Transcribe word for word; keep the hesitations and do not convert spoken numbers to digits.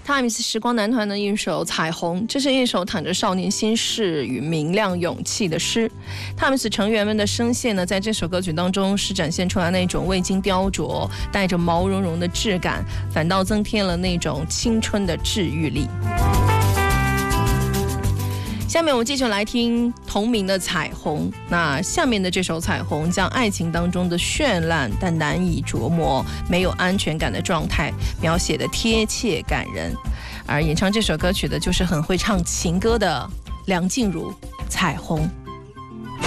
Times 时光男团的一首《彩虹》，这是一首淌着少年心事与明亮勇气的诗。Times 成员们的声线呢，在这首歌曲当中是展现出来那种未经雕琢、带着毛茸茸的质感，反倒增添了那种青春的治愈力。下面我们继续来听同名的《彩虹》。那下面的这首《彩虹》将爱情当中的绚烂但难以琢磨、没有安全感的状态描写的贴切感人。而演唱这首歌曲的就是很会唱情歌的梁静茹，《彩虹》。